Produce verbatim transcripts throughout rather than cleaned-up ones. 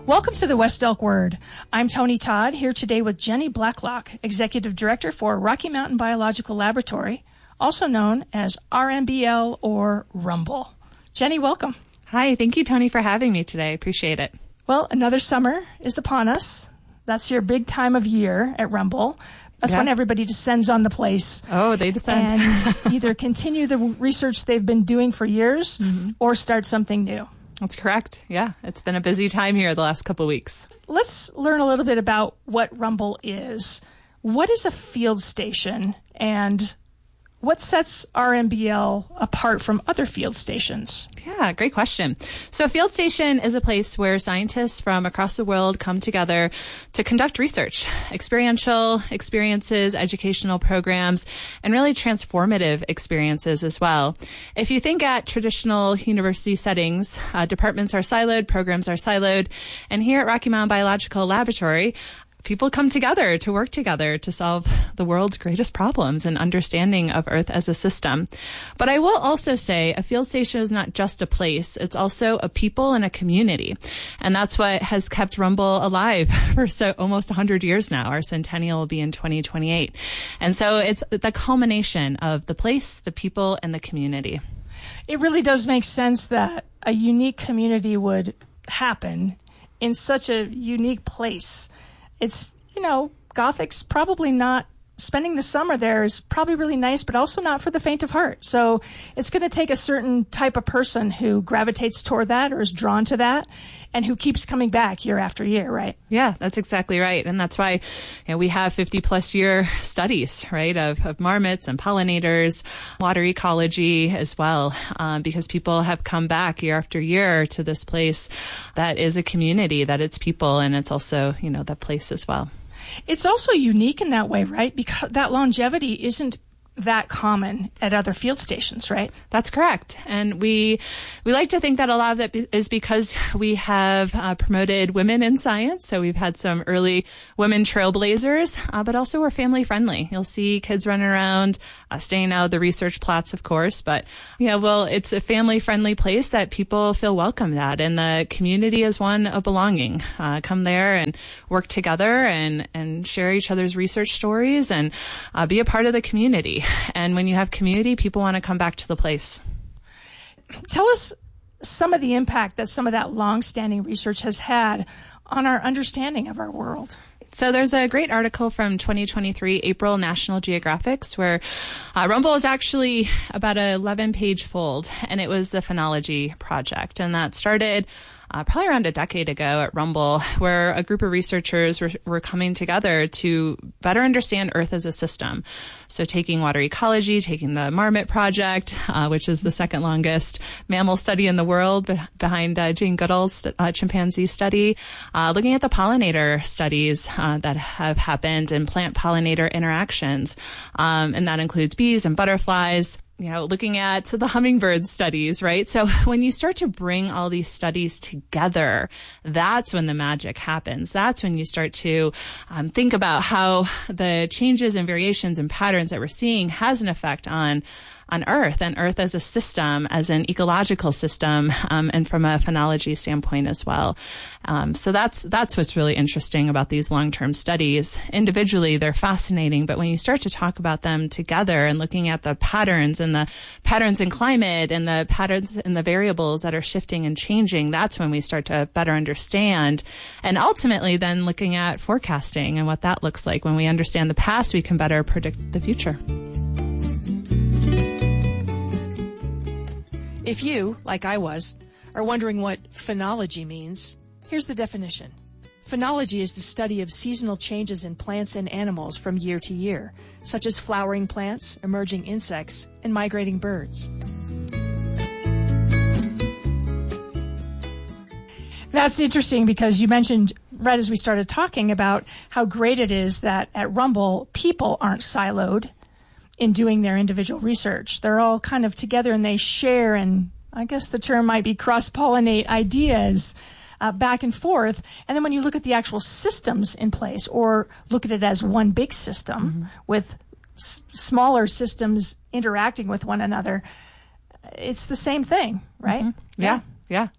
Welcome to the West Elk Word. I'm Tony Todd, here today with Jenny Blacklock, Executive Director for Rocky Mountain Biological Laboratory, also known as R M B L or Rumble. Jenny, welcome. Hi, thank you, Tony, for having me today. I appreciate it. Well, another summer is upon us. That's your big time of year at Rumble. That's yeah. when everybody descends on the place. Oh, they descend. And either continue the research they've been doing for years mm-hmm. or start something new. That's correct. Yeah, it's been a busy time here the last couple of weeks. Let's learn a little bit about what Rumble is. What is a field station, and what sets R M B L apart from other field stations? Yeah, great question. So a field station is a place where scientists from across the world come together to conduct research, experiential experiences, educational programs, and really transformative experiences as well. If you think at traditional university settings, uh, departments are siloed, programs are siloed, and here at Rocky Mountain Biological Laboratory, people come together to work together to solve the world's greatest problems and understanding of Earth as a system. But I will also say a field station is not just a place. It's also a people and a community. And that's what has kept Rumble alive for so almost one hundred years now. Our centennial will be in twenty twenty-eight. And so it's the culmination of the place, the people, and the community. It really does make sense that a unique community would happen in such a unique place. It's, you know, Gothic's probably not, spending the summer there is probably really nice, but also not for the faint of heart. So it's going to take a certain type of person who gravitates toward that or is drawn to that and who keeps coming back year after year, right? Yeah, that's exactly right. And that's why, you know, we have fifty plus year studies, right, of, of marmots and pollinators, water ecology as well, um, because people have come back year after year to this place that is a community, that it's people, and it's also, you know, that place as well. It's also unique in that way, right? Because that longevity isn't that common at other field stations, right? That's correct. And we we like to think that a lot of that is because we have uh, promoted women in science. So we've had some early women trailblazers, uh, but also we're family friendly. You'll see kids running around, uh, staying out of the research plots, of course. But, yeah, well, it's a family friendly place that people feel welcomed at. And the community is one of belonging. Uh, come there and work together and, and share each other's research stories and uh, be a part of the community. And when you have community, people want to come back to the place. Tell us some of the impact that some of that long-standing research has had on our understanding of our world. So there's a great article from twenty twenty-three, April, National Geographics, where uh, Rumble is actually about an eleven-page fold, and it was the Phenology Project. And that started Uh, probably around a decade ago at Rumble, where a group of researchers were, were coming together to better understand Earth as a system. So taking water ecology, taking the Marmot Project, uh, which is the second longest mammal study in the world be- behind uh, Jane Goodall's uh, chimpanzee study, uh, looking at the pollinator studies uh, that have happened and plant-pollinator interactions. Um, and that includes bees and butterflies. You know, looking at the hummingbird studies, right? So when you start to bring all these studies together, that's when the magic happens. That's when you start to um, think about how the changes and variations and patterns that we're seeing has an effect on on Earth and Earth as a system, as an ecological system, um, and from a phenology standpoint as well. Um, so that's that's what's really interesting about these long-term studies. Individually, they're fascinating, but when you start to talk about them together and looking at the patterns and the patterns in climate and the patterns and the variables that are shifting and changing, that's when we start to better understand. And ultimately, then looking at forecasting and what that looks like. When we understand the past, we can better predict the future. If you, like I was, are wondering what phenology means, here's the definition. Phenology is the study of seasonal changes in plants and animals from year to year, such as flowering plants, emerging insects, and migrating birds. That's interesting because you mentioned right as we started talking about how great it is that at Rumble, people aren't siloed in doing their individual research. They're all kind of together and they share, and I guess the term might be cross-pollinate ideas uh, back and forth. And then when you look at the actual systems in place, or look at it as one big system mm-hmm. with s- smaller systems interacting with one another, it's the same thing, right? Mm-hmm. Yeah, yeah.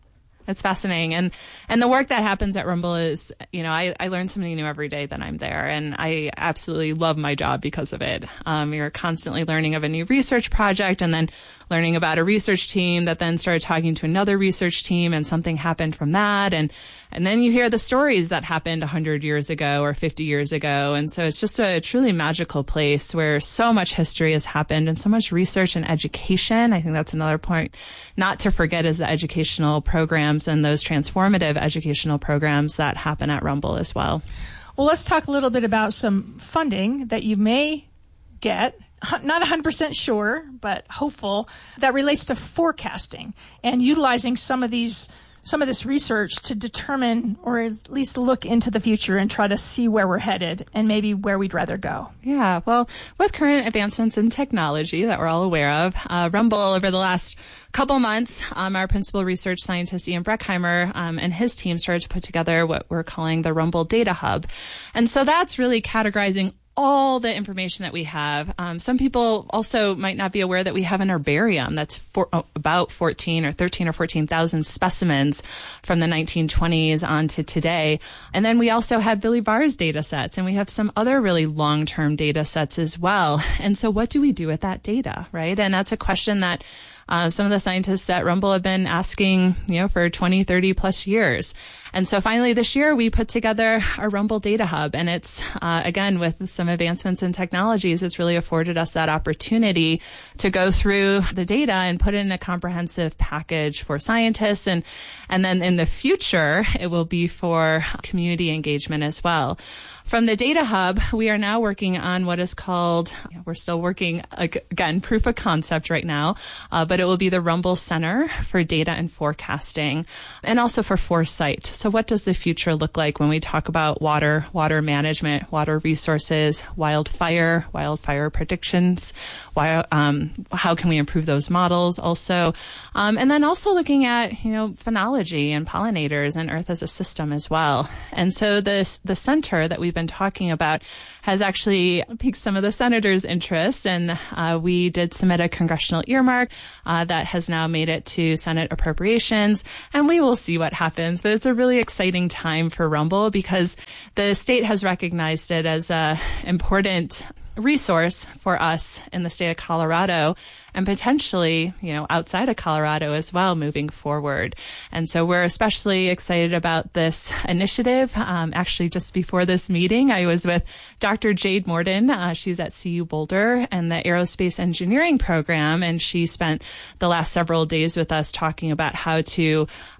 It's fascinating. And and the work that happens at Rumble is, you know, I, I learn something new every day that I'm there. And I absolutely love my job because of it. Um, you're constantly learning of a new research project and then learning about a research team that then started talking to another research team, and something happened from that. And and then you hear the stories that happened one hundred years ago or fifty years ago. And so it's just a truly magical place where so much history has happened and so much research and education. I think that's another point not to forget, is the educational programs and those transformative educational programs that happen at Rumble as well. Well, let's talk a little bit about some funding that you may get. Not one hundred percent sure, but hopeful, that relates to forecasting and utilizing some of these, some of this research to determine, or at least look into the future and try to see where we're headed and maybe where we'd rather go. Yeah, well, with current advancements in technology that we're all aware of, uh, Rumble over the last couple months, um, our principal research scientist, Ian Breckheimer, um, and his team started to put together what we're calling the Rumble Data Hub. And so that's really categorizing all the information that we have. Um, some people also might not be aware that we have an herbarium that's for, oh, about fourteen or thirteen or fourteen thousand specimens from the nineteen twenties on to today. And then we also have Billy Barr's data sets, and we have some other really long-term data sets as well. And so what do we do with that data, right? And that's a question that Uh, some of the scientists at Rumble have been asking, you know, for twenty, thirty plus years. And so finally this year we put together a Rumble Data Hub, and it's, uh, again, with some advancements in technologies, it's really afforded us that opportunity to go through the data and put it in a comprehensive package for scientists. And, and then in the future, it will be for community engagement as well. From the Data Hub, we are now working on what is called, we're still working, again, proof of concept right now, uh, but it will be the Rumble Center for Data and Forecasting, and also for foresight. So what does the future look like when we talk about water, water management, water resources, wildfire, wildfire predictions, why, um, how can we improve those models also? Um, and then also looking at, you know, phenology and pollinators and Earth as a system as well. And so this, the center that we've been talking about has actually piqued some of the senators' interest, and uh, we did submit a congressional earmark uh, that has now made it to Senate appropriations, and we will see what happens. But it's a really exciting time for Rumble because the state has recognized it as an important resource for us in the state of Colorado, and potentially, you know, outside of Colorado as well moving forward. And so we're especially excited about this initiative. Um, actually, just before this meeting, I was with Doctor Jade Morden. Uh, she's at C U Boulder and the Aerospace Engineering Program, and she spent the last several days with us talking about how to